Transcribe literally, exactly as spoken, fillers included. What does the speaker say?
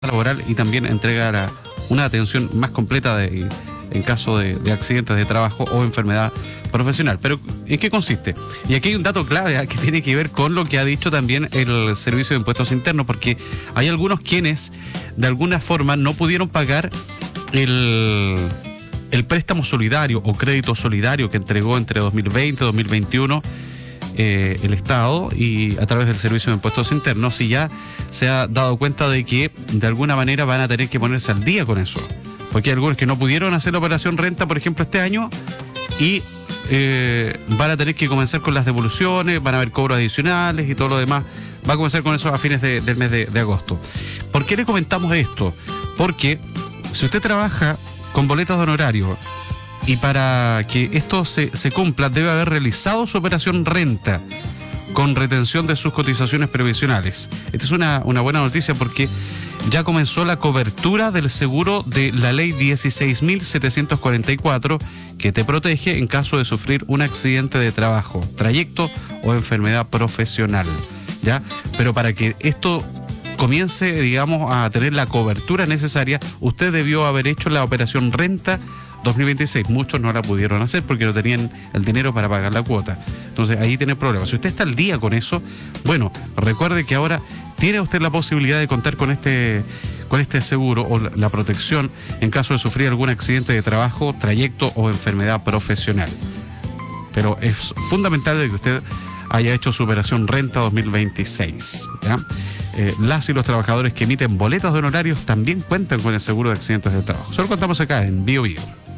laboral y también entrega la, una atención más completa de, en caso de, de accidentes de trabajo o enfermedad profesional. Pero ¿en qué consiste? Y aquí hay un dato clave ¿eh? que tiene que ver con lo que ha dicho también el Servicio de Impuestos Internos, porque hay algunos quienes de alguna forma no pudieron pagar el, el préstamo solidario o crédito solidario que entregó entre dos mil veinte y dos mil veintiuno Eh, el Estado y a través del Servicio de Impuestos Internos, y ya se ha dado cuenta de que de alguna manera van a tener que ponerse al día con eso, porque hay algunos que no pudieron hacer la operación renta, por ejemplo, este año, y eh, van a tener que comenzar con las devoluciones, van a haber cobros adicionales y todo lo demás. Va a comenzar con eso a fines de, del mes de, de agosto. ¿Por qué le comentamos esto? Porque si usted trabaja con boletas de honorario y para que esto se, se cumpla, debe haber realizado su operación renta con retención de sus cotizaciones previsionales. Esta es una, una buena noticia porque ya comenzó la cobertura del seguro de la ley dieciséis mil setecientos cuarenta y cuatro, que te protege en caso de sufrir un accidente de trabajo, trayecto o enfermedad profesional, ¿ya? Pero para que esto comience, digamos, a tener la cobertura necesaria, usted debió haber hecho la operación renta dos mil veintiséis. Muchos no la pudieron hacer porque no tenían el dinero para pagar la cuota. Entonces ahí tiene problemas. Si usted está al día con eso, bueno, recuerde que ahora tiene usted la posibilidad de contar con este, con este seguro o la protección en caso de sufrir algún accidente de trabajo, trayecto o enfermedad profesional. Pero es fundamental de que usted haya hecho su operación renta dos mil veintiséis, ¿ya? Eh, las y los trabajadores que emiten boletas de honorarios también cuentan con el seguro de accidentes de trabajo. Solo contamos acá en Bio Bio.